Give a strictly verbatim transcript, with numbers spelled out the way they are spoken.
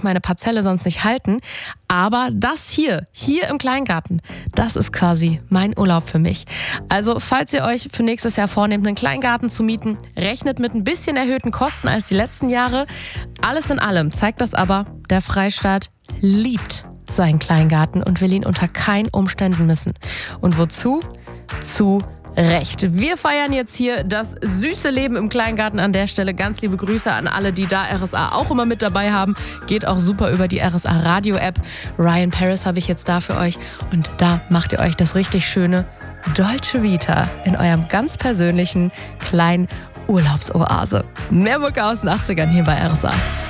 ich meine Parzelle sonst nicht halten. Aber das hier, hier im Kleingarten, das ist quasi mein Urlaub für mich. Also falls ihr euch für nächstes Jahr vornehmt, einen Kleingarten zu mieten, rechnet mit ein bisschen erhöhten Kosten als die letzten Jahre. Alles in allem zeigt das aber, der Freistaat liebt seinen Kleingarten und will ihn unter keinen Umständen missen. Und wozu? Zu Recht. Wir feiern jetzt hier das süße Leben im Kleingarten an der Stelle. Ganz liebe Grüße an alle, die da R S A auch immer mit dabei haben. Geht auch super über die R S A Radio App. Ryan Paris habe ich jetzt da für euch. Und da macht ihr euch das richtig schöne Dolce Vita in eurem ganz persönlichen kleinen Urlaubsoase. Mehr Mucke aus den achtzigern hier bei R S A.